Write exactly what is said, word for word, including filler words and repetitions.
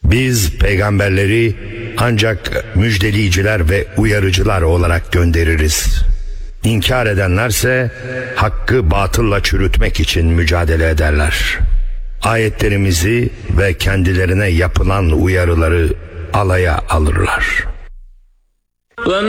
Biz peygamberleri ancak müjdeleyiciler ve uyarıcılar olarak göndeririz. İnkar edenlerse hakkı batılla çürütmek için mücadele ederler. Ayetlerimizi ve kendilerine yapılan uyarıları alaya alırlar.